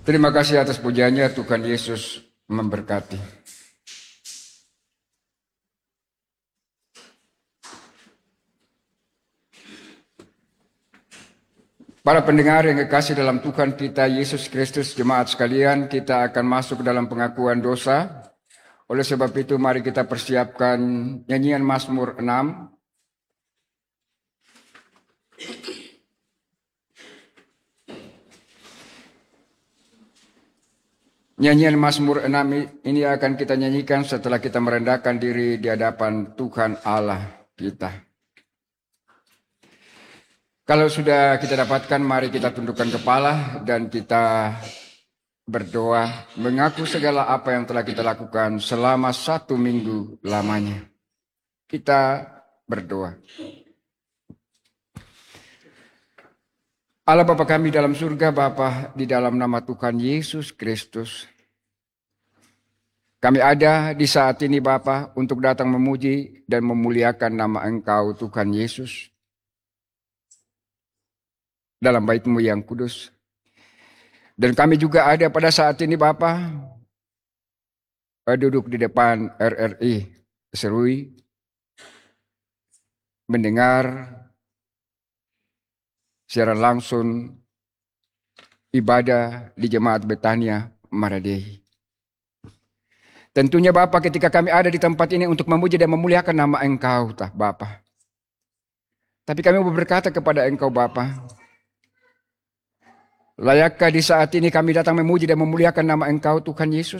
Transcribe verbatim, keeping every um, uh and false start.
Terima kasih atas pujiannya, Tuhan Yesus memberkati. Para pendengar yang kekasih dalam Tuhan kita Yesus Kristus, jemaat sekalian, kita akan masuk dalam pengakuan dosa. Oleh sebab itu mari kita persiapkan nyanyian Mazmur enam. Nyanyian Mazmur enam ini akan kita nyanyikan setelah kita merendahkan diri di hadapan Tuhan Allah kita. Kalau sudah kita dapatkan, mari kita tundukkan kepala dan kita berdoa, mengaku segala apa yang telah kita lakukan selama satu minggu lamanya. Kita berdoa. Allah Bapa kami dalam surga, Bapa, di dalam nama Tuhan Yesus Kristus, kami ada di saat ini Bapa untuk datang memuji dan memuliakan nama Engkau Tuhan Yesus dalam bait-Mu yang kudus. Dan kami juga ada pada saat ini Bapa, duduk di depan R R I Serui, mendengar secara langsung ibadah di Jemaat Betania Maradehi. Tentunya Bapa, ketika kami ada di tempat ini untuk memuji dan memuliakan nama Engkau, tah Bapa. Tapi kami mau berkata kepada Engkau Bapa, layakkah di saat ini kami datang memuji dan memuliakan nama Engkau Tuhan Yesus?